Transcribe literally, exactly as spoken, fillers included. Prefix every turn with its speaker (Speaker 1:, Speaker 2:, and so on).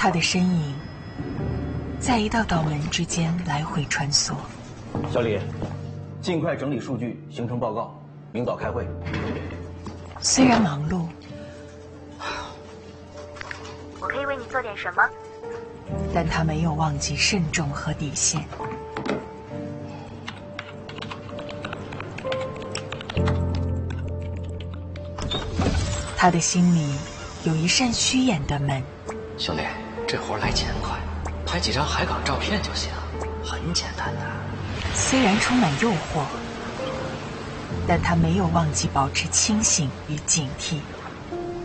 Speaker 1: 他的身影在一道道门之间来回穿梭。
Speaker 2: 小李，尽快整理数据，行程报告，明早开会。
Speaker 1: 虽然忙碌，
Speaker 3: 我可以为你做点什么？
Speaker 1: 但他没有忘记慎重和底线。他的心里有一扇虚掩的门。
Speaker 4: 兄弟，这活来钱快，拍几张海港照片就行，很简单的。
Speaker 1: 虽然充满诱惑，但他没有忘记保持清醒与警惕。